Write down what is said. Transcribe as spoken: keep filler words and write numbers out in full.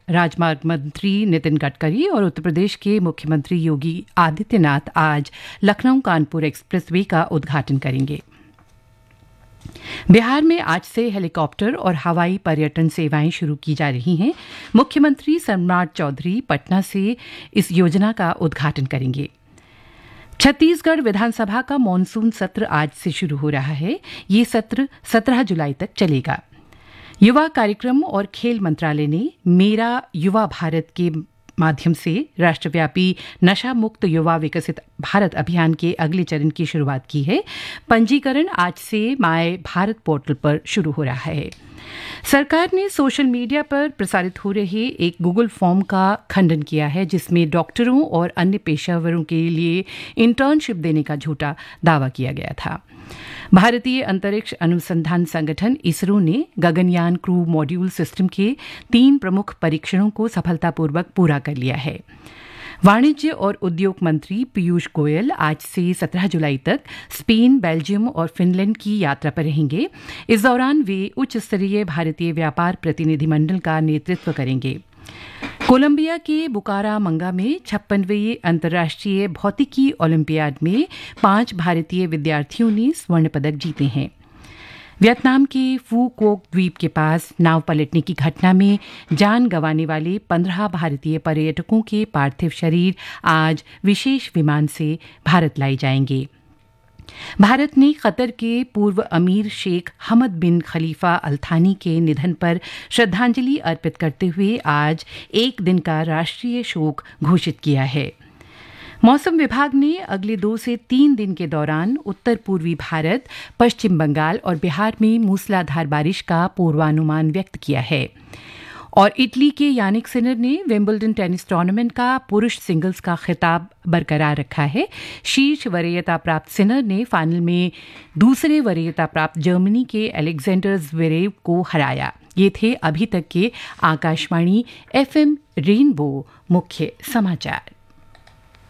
राजमार्ग मंत्री नितिन गडकरी और उत्तर प्रदेश के मुख्यमंत्री योगी आदित्यनाथ आज लखनऊ कानपुर एक्सप्रेसवे का उद्घाटन करेंगे। बिहार में आज से हेलीकॉप्टर और हवाई पर्यटन सेवाएं शुरू की जा रही हैं। मुख्यमंत्री सम्राट चौधरी पटना से इस योजना का उद्घाटन करेंगे। छत्तीसगढ़ विधानसभा का मॉनसून सत्र आज से शुरू हो रहा है। ये सत्र सत्रह जुलाई तक चलेगा। युवा कार्यक्रम और खेल मंत्रालय ने मेरा युवा भारत के माध्यम से राष्ट्रव्यापी नशा मुक्त युवा विकसित भारत अभियान के अगले चरण की शुरुआत की है। पंजीकरण आज से माय भारत पोर्टल पर शुरू हो रहा है। सरकार ने सोशल मीडिया पर प्रसारित हो रहे एक गूगल फॉर्म का खंडन किया है, जिसमें डॉक्टरों और अन्य पेशेवरों के लिए इंटर्नशिप देने का झूठा दावा किया गया था। भारतीय अंतरिक्ष अनुसंधान संगठन इसरो ने गगनयान क्रू मॉड्यूल सिस्टम के तीन प्रमुख परीक्षणों को सफलतापूर्वक पूरा कर लिया है। वाणिज्य और उद्योग मंत्री पीयूष गोयल आज से सत्रह जुलाई तक स्पेन, बेल्जियम और फिनलैंड की यात्रा पर रहेंगे। इस दौरान वे उच्च स्तरीय भारतीय व्यापार प्रतिनिधिमंडल का नेतृत्व करेंगे। कोलंबिया के बुकारामंगा में छप्पनवें अंतर्राष्ट्रीय भौतिकी ओलंपियाड में पांच भारतीय विद्यार्थियों ने स्वर्ण पदक जीते हैं। वियतनाम के फू कोक द्वीप के पास नाव पलटने की घटना में जान गंवाने वाले पंद्रह भारतीय पर्यटकों के पार्थिव शरीर आज विशेष विमान से भारत लाए जाएंगे। भारत ने कतर के पूर्व अमीर शेख हमद बिन खलीफा अल थानी के निधन पर श्रद्धांजलि अर्पित करते हुए आज एक दिन का राष्ट्रीय शोक घोषित किया है। मौसम विभाग ने अगले दो से तीन दिन के दौरान उत्तर पूर्वी भारत, पश्चिम बंगाल और बिहार में मूसलाधार बारिश का पूर्वानुमान व्यक्त किया है। और इटली के यानिक सिनर ने विंबलडन टेनिस टूर्नामेंट का पुरुष सिंगल्स का खिताब बरकरार रखा है। शीर्ष वरीयता प्राप्त सिनर ने फाइनल में दूसरे वरीयता प्राप्त जर्मनी के अलेक्जेंडर ज़्वेरेव को हराया। ये थे अभी तक के आकाशवाणी एफएम रेनबो मुख्य समाचार।